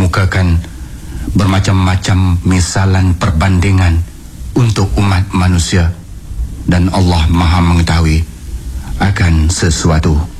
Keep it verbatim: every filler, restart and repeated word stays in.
mengemukakan bermacam-macam misalan perbandingan untuk umat manusia, dan Allah Maha mengetahui akan sesuatu.